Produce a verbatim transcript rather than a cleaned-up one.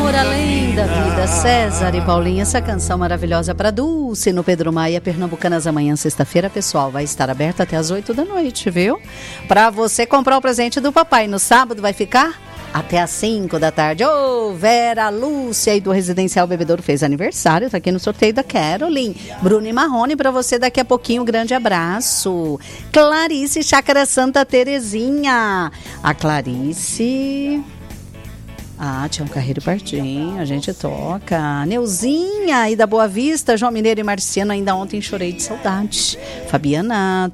amor além da vida. César e Paulinha, essa canção maravilhosa para Dulce no Pedro Maia, Pernambucanas. Amanhã, sexta-feira, pessoal, vai estar aberta até as oito da noite, viu? Para você comprar o presente do papai. No sábado vai ficar até às cinco da tarde. Ô, oh, Vera Lúcia aí do Residencial Bebedouro fez aniversário, tá aqui no sorteio da Caroline. Bruno e Marrone, pra você daqui a pouquinho, um grande abraço. Clarice, Chácara Santa Terezinha. A Clarice... Ah, tinha um Carreiro Partim, a gente toca. Neuzinha aí da Boa Vista, João Mineiro e Marciano, ainda ontem chorei de saudade. Fabiana